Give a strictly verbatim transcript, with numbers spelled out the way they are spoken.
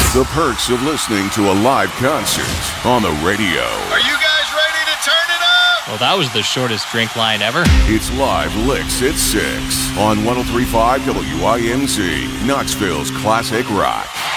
The perks of listening to a live concert on the radio. Are you guys ready to turn it up? Well, that was the shortest drink line ever. It's Live Licks at six on one oh three point five W I N Z, Knoxville's classic rock.